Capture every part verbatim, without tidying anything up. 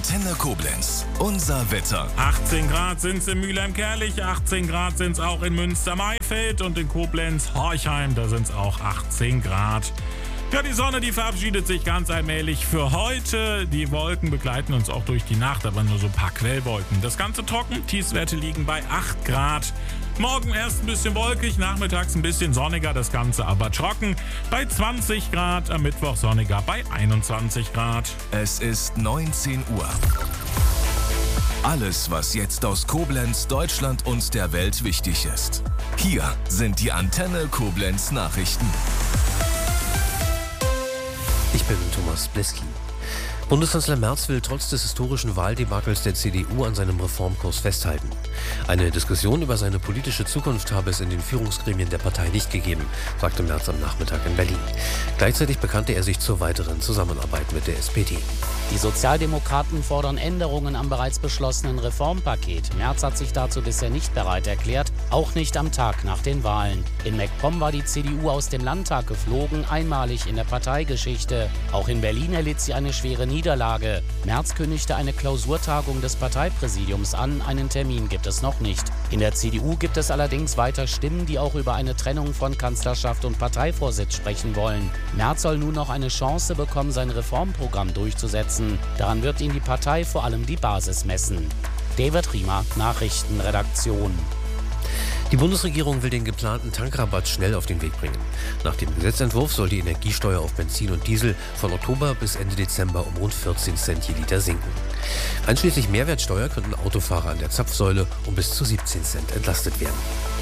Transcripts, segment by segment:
Antenne Koblenz. Unser Wetter. achtzehn Grad sind es in Mülheim-Kärlich, achtzehn Grad sind es auch in Münster-Maifeld und in Koblenz-Horchheim, da sind es auch achtzehn Grad. Ja, die Sonne, die verabschiedet sich ganz allmählich für heute. Die Wolken begleiten uns auch durch die Nacht, aber nur so ein paar Quellwolken. Das Ganze trocken, Tiefstwerte liegen bei acht Grad. Morgen erst ein bisschen wolkig, nachmittags ein bisschen sonniger, das Ganze aber trocken. Bei zwanzig Grad, am Mittwoch sonniger bei einundzwanzig Grad. Es ist neunzehn Uhr. Alles, was jetzt aus Koblenz, Deutschland und der Welt wichtig ist. Hier sind die Antenne Koblenz Nachrichten. Ich bin Thomas Bleski. Bundeskanzler Merz will trotz des historischen Wahldebakels der C D U an seinem Reformkurs festhalten. Eine Diskussion über seine politische Zukunft habe es in den Führungsgremien der Partei nicht gegeben, sagte Merz am Nachmittag in Berlin. Gleichzeitig bekannte er sich zur weiteren Zusammenarbeit mit der S P D. Die Sozialdemokraten fordern Änderungen am bereits beschlossenen Reformpaket. Merz hat sich dazu bisher nicht bereit erklärt, auch nicht am Tag nach den Wahlen. In MacPom war die C D U aus dem Landtag geflogen, einmalig in der Parteigeschichte. Auch in Berlin erlitt sie eine schwere Niederlage. Merz kündigte eine Klausurtagung des Parteipräsidiums an, einen Termin gibt es noch nicht. In der C D U gibt es allerdings weiter Stimmen, die auch über eine Trennung von Kanzlerschaft und Parteivorsitz sprechen wollen. Merz soll nun noch eine Chance bekommen, sein Reformprogramm durchzusetzen. Daran wird ihn die Partei vor allem die Basis messen. David Riemer, Nachrichtenredaktion. Die Bundesregierung will den geplanten Tankrabatt schnell auf den Weg bringen. Nach dem Gesetzentwurf soll die Energiesteuer auf Benzin und Diesel von Oktober bis Ende Dezember um rund vierzehn Cent je Liter sinken. Einschließlich Mehrwertsteuer könnten Autofahrer an der Zapfsäule um bis zu siebzehn Cent entlastet werden.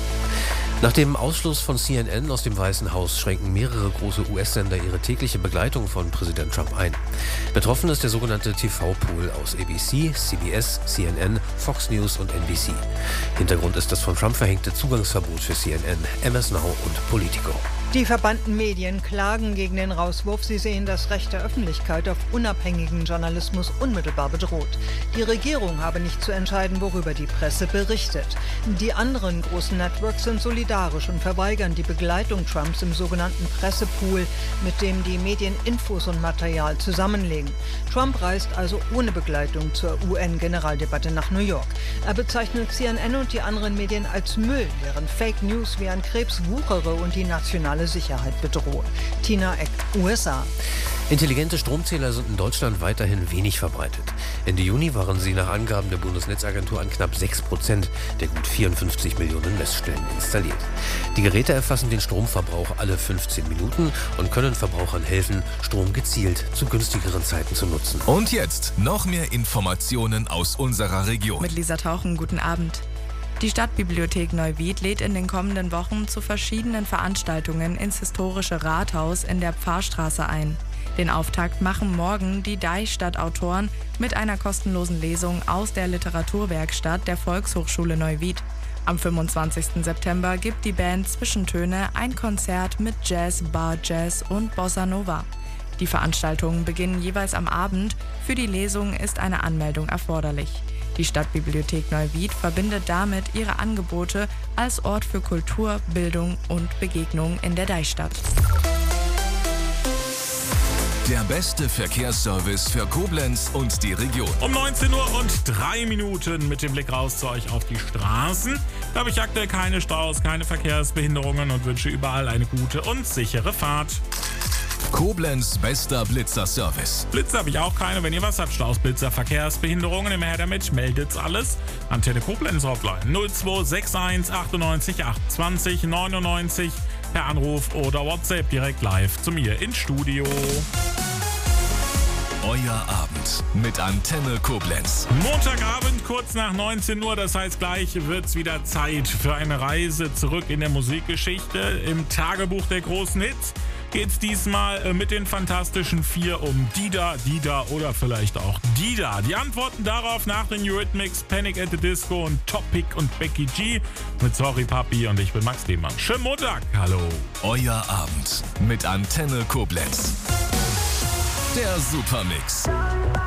Nach dem Ausschluss von C N N aus dem Weißen Haus schränken mehrere große U S-Sender ihre tägliche Begleitung von Präsident Trump ein. Betroffen ist der sogenannte T V-Pool aus A B C, C B S, C N N, Fox News und N B C. Hintergrund ist das von Trump verhängte Zugangsverbot für C N N, M S Now und Politico. Die verbannten Medien klagen gegen den Rauswurf. Sie sehen das Recht der Öffentlichkeit auf unabhängigen Journalismus unmittelbar bedroht. Die Regierung habe nicht zu entscheiden, worüber die Presse berichtet. Die anderen großen Networks sind solidarisch und verweigern die Begleitung Trumps im sogenannten Pressepool, mit dem die Medien Infos und Material zusammenlegen. Trump reist also ohne Begleitung zur U N-Generaldebatte nach New York. Er bezeichnet C N N und die anderen Medien als Müll, während Fake News wie ein Krebs wuchere und die nationale Sicherheit bedrohe. Tina Eck, U S A. Intelligente Stromzähler sind in Deutschland weiterhin wenig verbreitet. Ende Juni waren sie nach Angaben der Bundesnetzagentur an knapp sechs Prozent der gut vierundfünfzig Millionen Messstellen installiert. Die Geräte erfassen den Stromverbrauch alle fünfzehn Minuten und können Verbrauchern helfen, Strom gezielt zu günstigeren Zeiten zu nutzen. Und jetzt noch mehr Informationen aus unserer Region. Mit Lisa Tauchen, guten Abend. Die Stadtbibliothek Neuwied lädt in den kommenden Wochen zu verschiedenen Veranstaltungen ins historische Rathaus in der Pfarrstraße ein. Den Auftakt machen morgen die Deichstadt-Autoren mit einer kostenlosen Lesung aus der Literaturwerkstatt der Volkshochschule Neuwied. Am fünfundzwanzigsten September gibt die Band Zwischentöne ein Konzert mit Jazz, Bar Jazz und Bossa Nova. Die Veranstaltungen beginnen jeweils am Abend. Für die Lesung ist eine Anmeldung erforderlich. Die Stadtbibliothek Neuwied verbindet damit ihre Angebote als Ort für Kultur, Bildung und Begegnung in der Deichstadt. Der beste Verkehrsservice für Koblenz und die Region. Um neunzehn Uhr und drei Minuten mit dem Blick raus zu euch auf die Straßen. Da habe ich aktuell keine Staus, keine Verkehrsbehinderungen und wünsche überall eine gute und sichere Fahrt. Koblenz bester Blitzer-Service. Blitzer habe ich auch keine. Wenn ihr was habt, Staus, Blitzer, Verkehrsbehinderungen, immer her damit, meldet's alles. Antenne Koblenz Hotline null zwei sechs eins achtundneunzig achtundzwanzig neunundneunzig. Per Anruf oder WhatsApp direkt live zu mir ins Studio. Euer Abend mit Antenne Koblenz. Montagabend kurz nach neunzehn Uhr, das heißt gleich wird's wieder Zeit für eine Reise zurück in der Musikgeschichte. Im Tagebuch der großen Hits geht's diesmal mit den Fantastischen Vier um Dida, Dida oder vielleicht auch Dida. Die Antworten darauf nach den Eurythmics, Panic at the Disco und Topic und Becky G mit Sorry Papi und ich bin Max Lehmann. Schönen Montag, hallo. Euer Abend mit Antenne Koblenz. Der Supermix.